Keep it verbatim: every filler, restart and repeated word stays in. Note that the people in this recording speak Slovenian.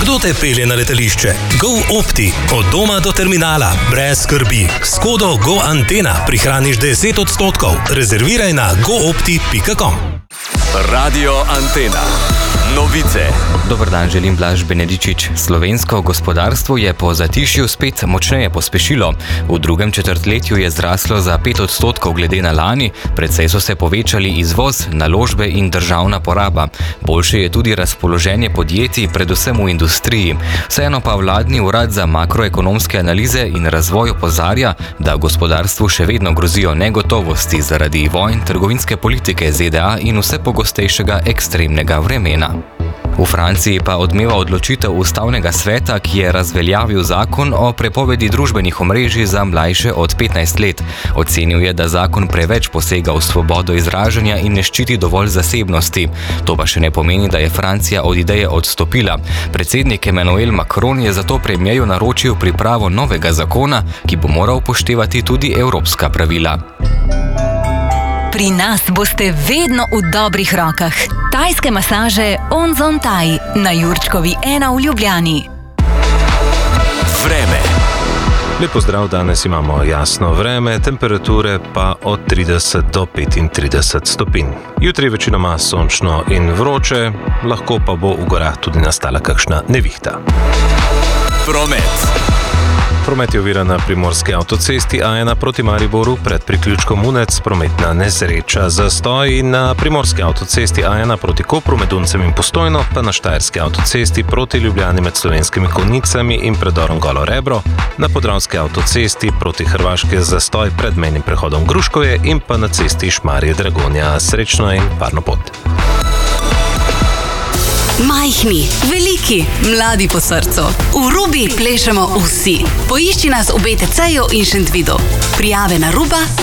Kdo te pelje na letališče? GoOpti. Od doma do terminala. Brez skrbi. S kodo GoAntena prihraniš deset odstotkov. Rezerviraj na goopti pika com. Radio Antena. Novice. Dober dan, želim Blaž Benedičič. Slovensko gospodarstvo je po zatišju spet močneje pospešilo. V drugem četrtletju je zraslo za pet odstotkov glede na lani, precej so se povečali izvoz, naložbe in državna poraba. Boljše je tudi razpoloženje podjetij, predvsem v industriji. Vseeno pa vladni urad za makroekonomske analize in razvoj opozarja, da gospodarstvu še vedno grozijo negotovosti zaradi vojn, trgovinske politike Z D A in vse pogostejšega ekstremnega vremena. V Franciji pa odmeva odločitev ustavnega sveta, ki je razveljavil zakon o prepovedi družbenih omrežij za mlajše od petnajst let. Ocenil je, da zakon preveč posega v svobodo izražanja in ne ščiti dovolj zasebnosti. To pa še ne pomeni, da je Francija od ideje odstopila. Predsednik Emmanuel Macron je zato premierju naročil pripravo novega zakona, ki bo moral upoštevati tudi evropska pravila. Pri nas boste vedno v dobrih rokah. Tajske masaže Onzon Thai na Jurčkovi ena v Ljubljani. Vreme. Lep pozdrav, danes imamo jasno vreme, temperature pa od trideset do petintrideset stopinj. Jutri večinoma sončno in vroče, lahko pa bo v gorah tudi nastala kakšna nevihta. Promet. Promet je oviran na primorski avtocesti A ena proti Mariboru pred priključkom Unec, prometna nesreča. Zastoj na primorski avtocesti A ena proti Kopru med Uncem in Postojno, pa na štajerski avtocesti proti Ljubljani med Slovenskimi Konjicami in predorom Golo Rebro, na podravski avtocesti proti Hrvaške zastoj pred mejnim prehodom Gruškovje in pa na cesti Šmarje-Dragonja. Srečno in varno pot. Majhni, veliki, mladi po srcu. V Rubi plešemo vsi. Poišči nas v B T C-ju in Šentvidu. Prijave na ruba